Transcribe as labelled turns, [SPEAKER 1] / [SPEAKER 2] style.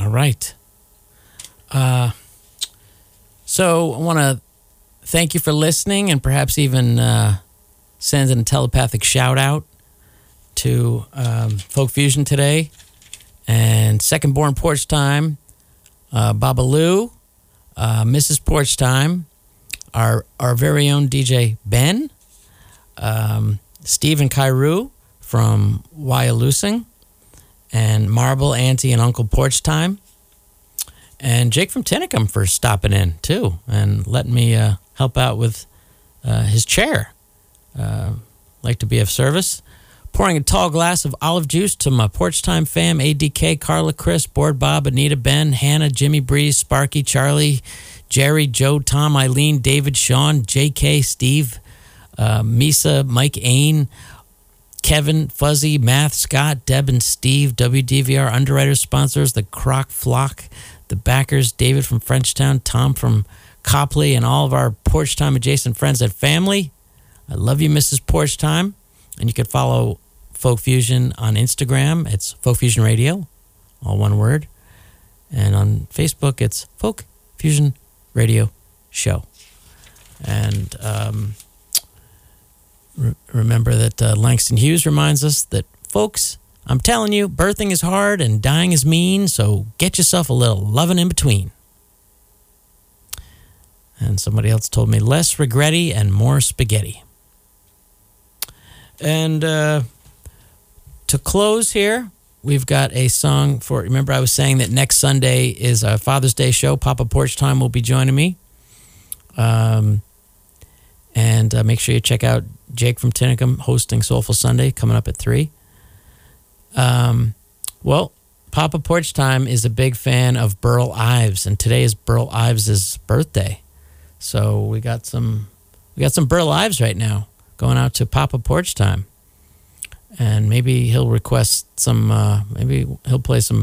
[SPEAKER 1] All right. So I want to thank you for listening and perhaps even send a telepathic shout out to Folk Fusion today and Second Born Porch Time, Babalu, Mrs. Porch Time, our very own DJ Ben, Steve and Kairu from Wyalusing, and Marble, Auntie, and Uncle Porch Time, and Jake from Tinicum for stopping in, too, and letting me help out with his chair. Like to be of service. Pouring a tall glass of olive juice to my Porch Time fam, ADK, Carla, Chris, Board Bob, Anita, Ben, Hannah, Jimmy, Breeze, Sparky, Charlie, Jerry, Joe, Tom, Eileen, David, Sean, JK, Steve, Misa, Mike, Ain, Kevin, Fuzzy, Math, Scott, Deb, and Steve, WDVR underwriters, sponsors, the Croc Flock, the backers, David from Frenchtown, Tom from Copley, and all of our Porch Time adjacent friends and family. I love you, Mrs. Porch Time. And you can follow Folk Fusion on Instagram. It's Folk Fusion Radio, all one word. And on Facebook, it's Folk Fusion Radio Show. And remember that Langston Hughes reminds us that, folks, I'm telling you, birthing is hard and dying is mean, so get yourself a little loving in between. And somebody else told me, less regretty and more spaghetti. And to close here, we've got a song for, remember I was saying that next Sunday is a Father's Day show. Papa Porch Time will be joining me. And make sure you check out Jake from Tinicum hosting Soulful Sunday coming up at 3. Well, Papa Porch Time is a big fan of Burl Ives, and today is Burl Ives' birthday. So we got some Burl Ives right now going out to Papa Porch Time. And maybe he'll request some, maybe he'll play some